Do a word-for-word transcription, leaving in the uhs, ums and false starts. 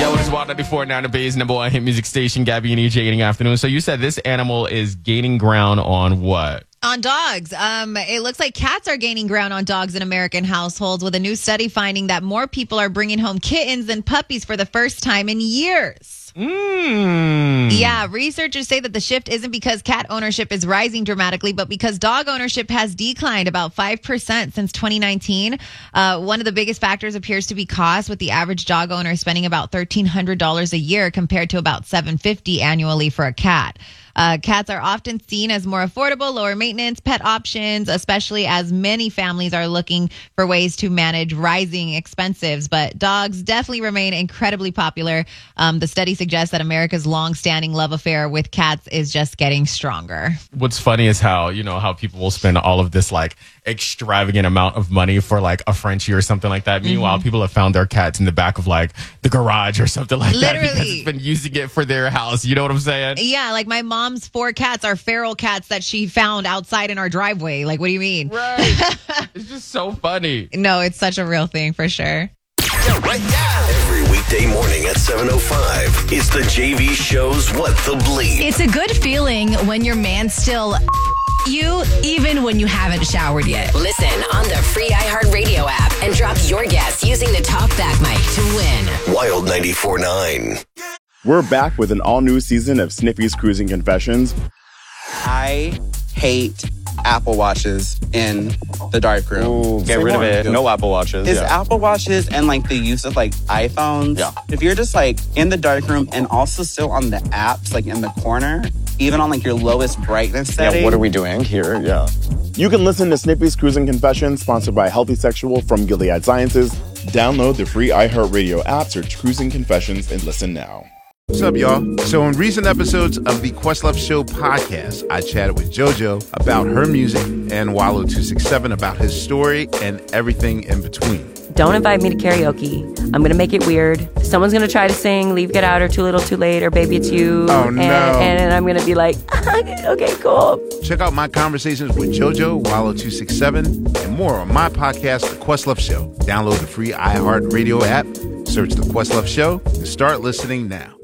Yo, it's Wild ninety-four nine, the Bay's number one hit music station, Gabby and E J, eating afternoon. So you said this animal is gaining ground on what? On dogs. Um, it looks like cats are gaining ground on dogs in American households, with a new study finding that more people are bringing home kittens than puppies for the first time in years. Mm. Yeah, researchers say that the shift isn't because cat ownership is rising dramatically, but because dog ownership has declined about five percent since twenty nineteen. Uh, one of the biggest factors appears to be cost, with the average dog owner spending about thirteen hundred dollars a year compared to about seven hundred fifty dollars annually for a cat. Uh, cats are often seen as more affordable, lower maintenance pet options, especially as many families are looking for ways to manage rising expenses. But dogs definitely remain incredibly popular. Um, the study suggests that America's long-standing love affair with cats is just getting stronger. What's funny is how, you know, how people will spend all of this like extravagant amount of money for like a Frenchie or something like that. Meanwhile, mm-hmm. people have found their cats in the back of like the garage or something like Literally. that because it's been using it for their house. You know what I'm saying? Yeah, like my mom. Mom's four cats are feral cats that she found outside in our driveway. Like, what do you mean? Right. It's just so funny. No, it's such a real thing for sure. Right now. Every weekday morning at seven oh five, it's the J V Show's What the Bleep. It's a good feeling when your man still you, even when you haven't showered yet. Listen on the free iHeartRadio app and drop your guess using the talkback mic to win. Wild ninety-four point nine. We're back with an all-new season of Sniffy's Cruising Confessions. I hate Apple Watches in the darkroom. Ooh, get Say rid more. of it. No Apple Watches. Is yeah. Apple Watches and like the use of like iPhones. Yeah. If you're just like in the darkroom and also still on the apps, like in the corner, even on like your lowest brightness setting. Yeah, what are we doing here? Yeah. You can listen to Snippy's Cruising Confessions, sponsored by Healthy Sexual from Gilead Sciences. Download the free iHeartRadio app, search Cruising Confessions, and listen now. What's up, y'all? So in recent episodes of the Questlove Show podcast, I chatted with JoJo about her music and Wallow two sixty-seven about his story and everything in between. Don't invite me to karaoke. I'm going to make it weird. Someone's going to try to sing Leave, Get Out, or Too Little, Too Late, or Baby It's You. Oh, and, no. And, and I'm going to be like, okay, cool. Check out my conversations with JoJo, Wallow two sixty-seven, and more on my podcast, The Questlove Show. Download the free iHeartRadio app, search The Questlove Show, and start listening now.